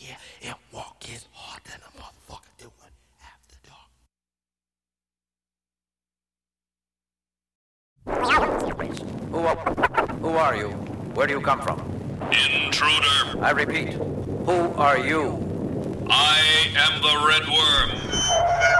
yeah, and walk is harder than a motherfucker doing after dark. Who are you? Where do you come from? Intruder. I repeat, who are you? I am the Red Worm.